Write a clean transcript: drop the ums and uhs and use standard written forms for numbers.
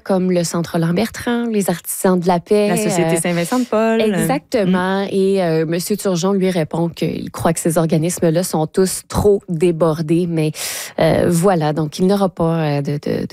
comme le Centre Roland-Bertrand, les Artisans de la paix. La Société Saint-Vincent-de-Paul. Exactement. Et M. Turgeon lui répond qu'il croit que ces organismes-là sont tous trop débordés. Mais voilà, donc il n'aura pas de